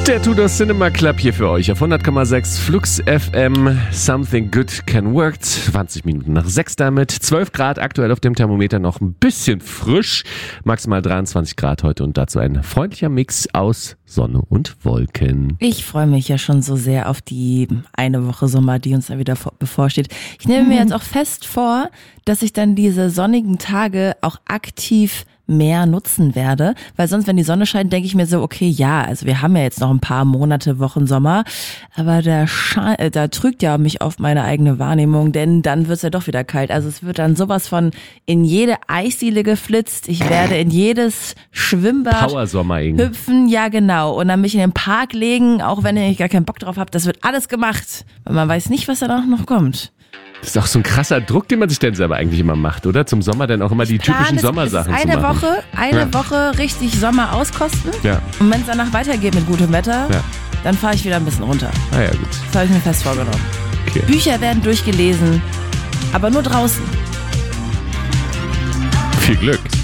Der Tudor Cinema Club hier für euch auf 100,6 Flux FM. Something Good Can Work. 20 Minuten nach 6 damit. 12 Grad aktuell auf dem Thermometer, noch ein bisschen frisch. Maximal 23 Grad heute und dazu ein freundlicher Mix aus Sonne und Wolken. Ich freue mich ja schon so sehr auf die eine Woche Sommer, die uns da wieder bevorsteht. Ich nehme mir jetzt auch fest vor, dass ich dann diese sonnigen Tage auch aktiv mehr nutzen werde, weil sonst, wenn die Sonne scheint, denke ich mir so, okay, ja, also wir haben ja jetzt noch ein paar Monate, Wochen Sommer, aber da trügt ja mich auf meine eigene Wahrnehmung, denn dann wird es ja doch wieder kalt. Also es wird dann sowas von in jede Eisdiele geflitzt, ich werde in jedes Schwimmbad Powersommer hüpfen, ja genau, und dann mich in den Park legen, auch wenn ich gar keinen Bock drauf habe, das wird alles gemacht, weil man weiß nicht, was danach noch kommt. Das ist auch so ein krasser Druck, den man sich dann selber eigentlich immer macht, oder? Zum Sommer dann auch immer die typischen Sommersachen zu machen. Eine Woche richtig Sommer auskosten. Ja. Und wenn es danach weitergeht mit gutem Wetter, dann fahre ich wieder ein bisschen runter. Ah ja, gut. Das habe ich mir fest vorgenommen. Okay. Bücher werden durchgelesen, aber nur draußen. Viel Glück.